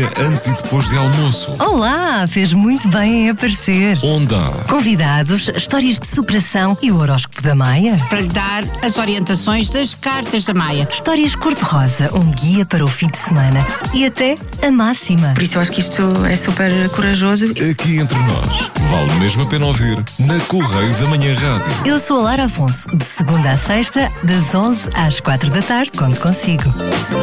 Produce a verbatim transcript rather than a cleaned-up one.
Manhã antes e depois de almoço. Olá, fez muito bem em aparecer. Onde há Convidados, histórias de superação e o horóscopo da Maia. Para lhe dar as orientações das cartas da Maia. Histórias cor-de-rosa, um guia para o fim de semana. E até a máxima. Por isso eu acho que isto é super corajoso. aqui entre nós. Vale mesmo a pena ouvir na Correio da Manhã Rádio. Eu sou a Lara Afonso, de segunda a sexta, das onze às quatro da tarde, conto consigo.